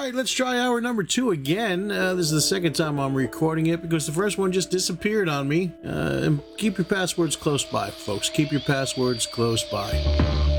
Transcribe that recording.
right, let's try hour number 2 again. This is the second time I'm recording it because the first one just disappeared on me. And keep your passwords close by, folks. Keep your passwords close by.